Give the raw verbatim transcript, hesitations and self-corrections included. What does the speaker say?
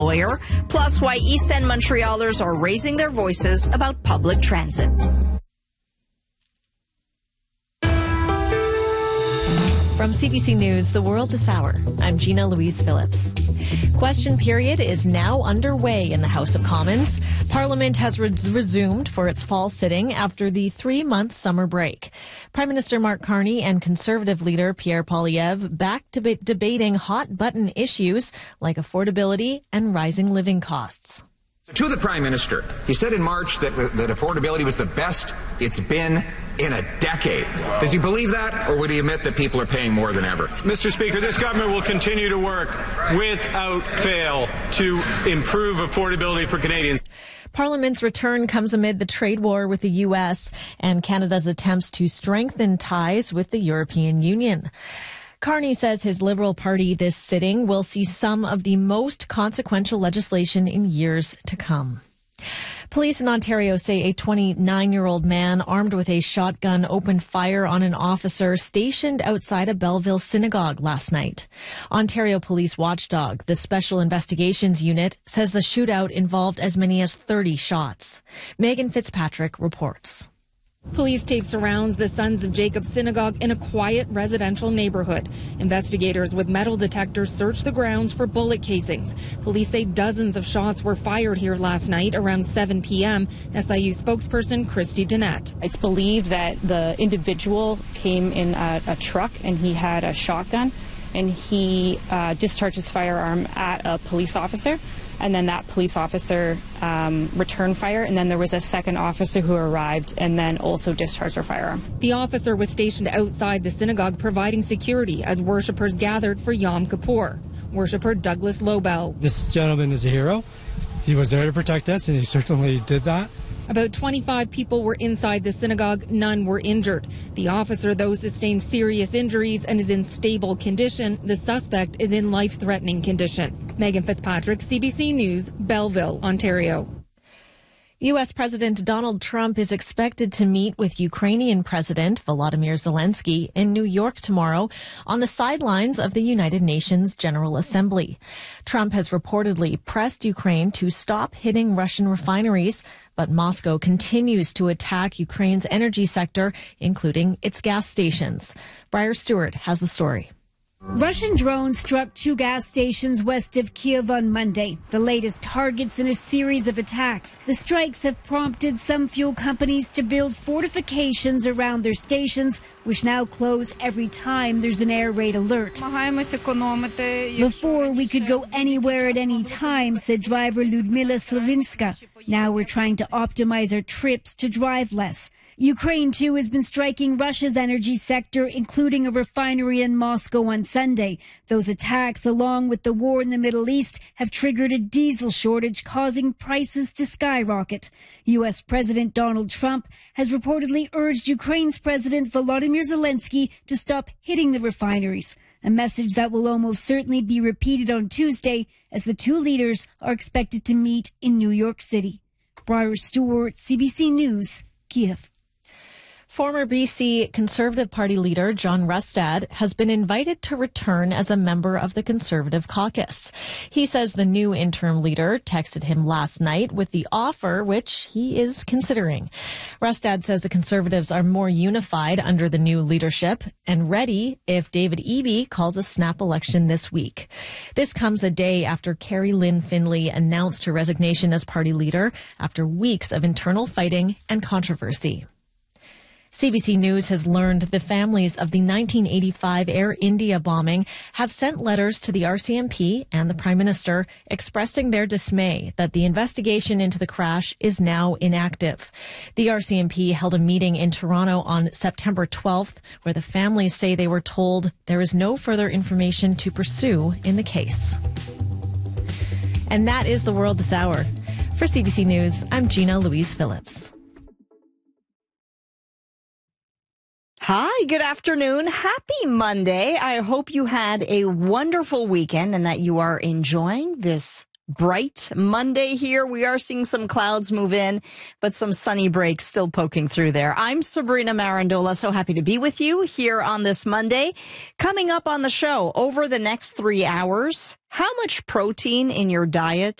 lawyer, plus why East End Montrealers are raising their voices about public transit. From C B C News, The World This Hour, I'm Gina Louise Phillips. Question period is now underway in the House of Commons. Parliament has res- resumed for its fall sitting after the three-month summer break. Prime Minister Mark Carney and Conservative leader Pierre Poilievre back to be- debating hot-button issues like affordability and rising living costs. To the Prime Minister, he said in March that, that affordability was the best it's been in a decade. Does he believe that, or would he admit that people are paying more than ever? Mister Speaker, this government will continue to work without fail to improve affordability for Canadians. Parliament's return comes amid the trade war with the U S and Canada's attempts to strengthen ties with the European Union. Carney says his Liberal Party this sitting will see some of the most consequential legislation in years to come. Police in Ontario say a twenty-nine-year-old man armed with a shotgun opened fire on an officer stationed outside a Belleville synagogue last night. Ontario Police Watchdog, the Special Investigations Unit, says the shootout involved as many as thirty shots. Megan Fitzpatrick reports. Police tape surrounds the Sons of Jacob Synagogue in a quiet residential neighborhood. Investigators with metal detectors searched the grounds for bullet casings. Police say dozens of shots were fired here last night around seven p.m. S I U spokesperson Christy Dinette. It's believed that the individual came in a, a truck and he had a shotgun and he uh, discharged his firearm at a police officer. And then that police officer um, returned fire, and then there was a second officer who arrived and then also discharged her firearm. The officer was stationed outside the synagogue providing security as worshippers gathered for Yom Kippur. Worshipper Douglas Lobel. This gentleman is a hero. He was there to protect us, and he certainly did that. About twenty-five people were inside the synagogue. None were injured. The officer, though, sustained serious injuries and is in stable condition. The suspect is in life-threatening condition. Megan Fitzpatrick, C B C News, Belleville, Ontario. U S. President Donald Trump is expected to meet with Ukrainian President Volodymyr Zelensky in New York tomorrow on the sidelines of the United Nations General Assembly. Trump has reportedly pressed Ukraine to stop hitting Russian refineries, but Moscow continues to attack Ukraine's energy sector, including its gas stations. Briar Stewart has the story. Russian drones struck two gas stations west of Kiev on Monday, the latest targets in a series of attacks. The strikes have prompted some fuel companies to build fortifications around their stations, which now close every time there's an air raid alert. Before, we could go anywhere at any time, said driver Ludmila Slavinska. Now we're trying to optimize our trips to drive less. Ukraine, too, has been striking Russia's energy sector, including a refinery in Moscow on Sunday. Those attacks, along with the war in the Middle East, have triggered a diesel shortage, causing prices to skyrocket. U S. President Donald Trump has reportedly urged Ukraine's President Volodymyr Zelensky to stop hitting the refineries, a message that will almost certainly be repeated on Tuesday as the two leaders are expected to meet in New York City. Briar Stewart, C B C News, Kiev. Former B C Conservative Party leader John Rustad has been invited to return as a member of the Conservative caucus. He says the new interim leader texted him last night with the offer, which he is considering. Rustad says the Conservatives are more unified under the new leadership and ready if David Eby calls a snap election this week. This comes a day after Carrie Lynn Finley announced her resignation as party leader after weeks of internal fighting and controversy. C B C News has learned the families of the nineteen eighty-five Air India bombing have sent letters to the R C M P and the Prime Minister expressing their dismay that the investigation into the crash is now inactive. The R C M P held a meeting in Toronto on September twelfth where the families say they were told there is no further information to pursue in the case. And that is The World This Hour. For C B C News, I'm Gina Louise Phillips. Hi, good afternoon. Happy Monday. I hope you had a wonderful weekend and that you are enjoying this bright Monday here. We are seeing some clouds move in, but some sunny breaks still poking through there. I'm Sabrina Marandola. So happy to be with you here on this Monday. Coming up on the show over the next three hours, how much protein in your diet